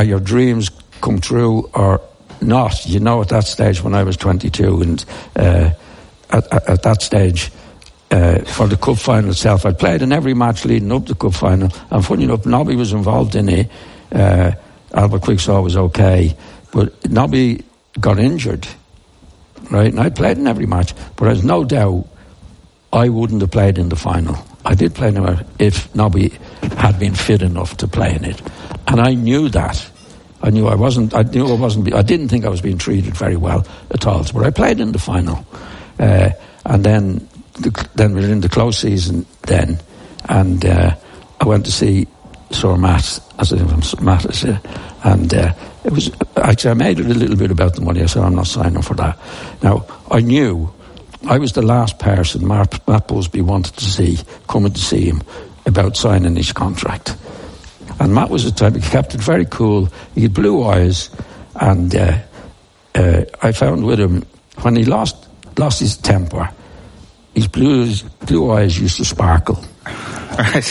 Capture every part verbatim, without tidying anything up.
are your dreams come true or not? You know, at that stage when I was twenty-two, and uh, at, at, at that stage, uh, for the cup final itself, I played in every match leading up to the cup final, and funny enough, Nobby was involved in it. Uh, Albert Quicksaw was okay, but Nobby got injured, right? And I played in every match, but there's no doubt I wouldn't have played in the final. I did play in it if Nobby had been fit enough to play in it, and I knew that. I knew I wasn't. I knew I wasn't. I didn't think I was being treated very well at all. But I played in the final, uh, and then the, then we were in the close season then, and uh, I went to see Sir Matt, as it, Matt is, uh, and uh, it was actually I made it a little bit about the money. I said I'm not signing for that. Now I knew I was the last person Matt, Matt Busby wanted to see coming to see him about signing his contract. And Matt was the type, he kept it very cool. He had blue eyes, and uh, uh, I found with him, when he lost lost his temper, his blue, his blue eyes used to sparkle. Right.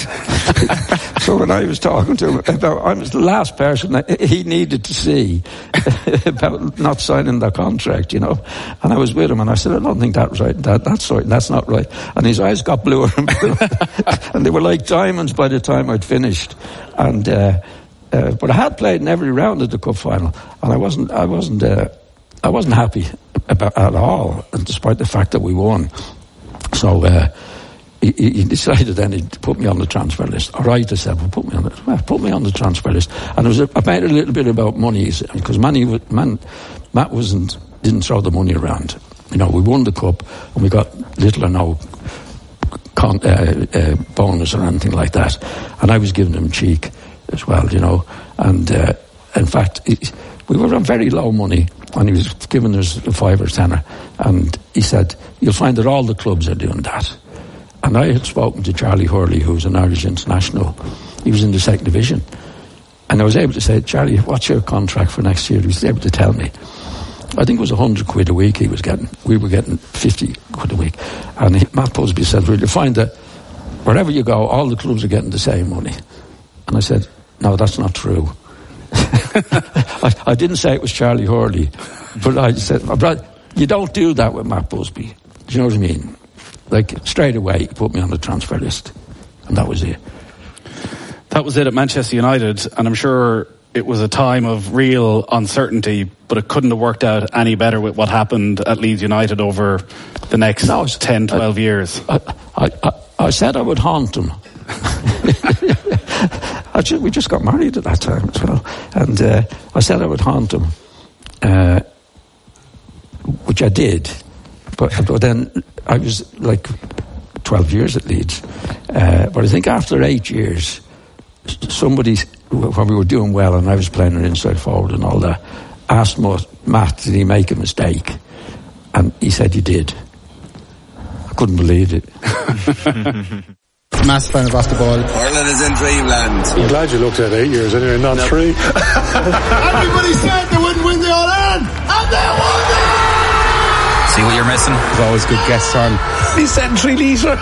So when I was talking to him about, I was the last person that he needed to see about not signing the contract, you know. And I was with him, and I said, I don't think that's right. That, that's right. That's not right. And his eyes got bluer and bluer, and they were like diamonds by the time I'd finished. And uh, uh, but I had played in every round of the cup final, and I wasn't. I wasn't. Uh, I wasn't happy about at all, and despite the fact that we won. So. Uh, He, he decided then he'd put me on the transfer list. All right, I said, well, put me on the, well, put me on the transfer list. And it was a, I made a little bit about money, because Manny, man, Matt wasn't, didn't throw the money around. You know, we won the cup, and we got little or no con, uh, uh, bonus or anything like that. And I was giving him cheek as well, you know. And uh, in fact, he, we were on very low money, and he was giving us a five or tenner. And he said, you'll find that all the clubs are doing that. And I had spoken to Charlie Hurley, who was an Irish international. He was in the second division. And I was able to say, Charlie, what's your contract for next year? He was able to tell me. I think it was one hundred quid a week he was getting. We were getting fifty quid a week. And he, Matt Busby said, well, you'll find that wherever you go, all the clubs are getting the same money. And I said, no, that's not true. I, I didn't say it was Charlie Hurley, but I said, you don't do that with Matt Busby. Do you know what I mean? Like, straight away, he put me on the transfer list. And that was it. That was it at Manchester United. And I'm sure it was a time of real uncertainty, but it couldn't have worked out any better with what happened at Leeds United over the next no, ten, twelve I, years. I, I, I, I said I would haunt him. I just, we just got married at that time as well. And uh, I said I would haunt him, uh, which I did. But, but then I was like twelve years at Leeds. Uh, but I think after eight years, somebody, when we were doing well and I was playing an inside forward and all that, asked Matt, did he make a mistake? And he said he did. I couldn't believe it. Massive fan of Off the Ball. Ireland is in dreamland. I'm glad you looked at eight years anyway, not no. three. Everybody said they wouldn't win the All-Ireland, and they won it! See what you're missing? There's always good guests on. He said three litre.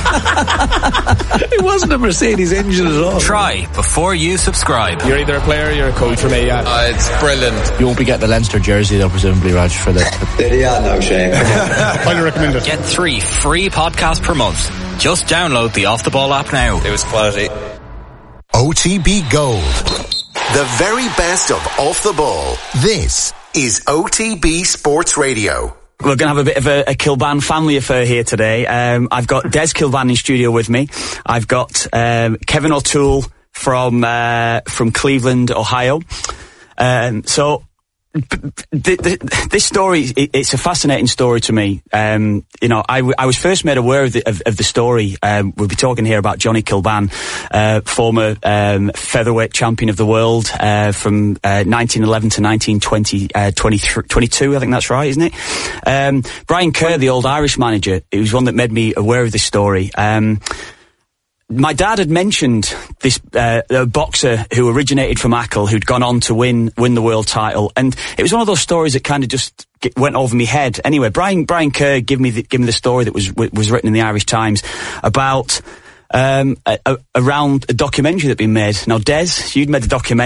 It wasn't a Mercedes engine at all. Try before you subscribe. You're either a player or you're a coach for me, yeah. Uh, it's brilliant. You won't be getting the Leinster jersey though, presumably, Raj, for the... There you are now, Shane. Highly recommend it. Get three free podcasts per month. Just download the Off the Ball app now. It was quality. O T B Gold. The very best of Off the Ball. This is O T B Sports Radio. We're going to have a bit of a, a Kilban family affair here today. Um, I've got Des Kilban in studio with me. I've got um, Kevin O'Toole from uh, from Cleveland, Ohio. Um, so the, the, this story, it, it's a fascinating story to me. Um, you know, I, I was first made aware of the, of, of the story. Um, we'll be talking here about Johnny Kilban, uh, former um, featherweight champion of the world uh, from uh, nineteen eleven to nineteen twenty, uh, twenty-two, I think that's right, isn't it? Um, Brian Kerr, the old Irish manager, it was one that made me aware of this story. Um, My dad had mentioned this uh, a boxer who originated from Achill, who'd gone on to win win the world title, and it was one of those stories that kind of just get, went over my head. Anyway, Brian Brian Kerr gave me the, gave me the story that was was written in the Irish Times about um, a, a, around a documentary that'd been made. Now, Des, you'd made a documentary.